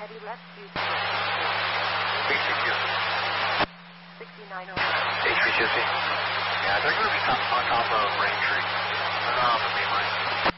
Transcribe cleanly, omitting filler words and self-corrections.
heavy left due to HCQ. 6909. HCQ. Yeah, they're going to be on top of Braintree. They're not on the main line.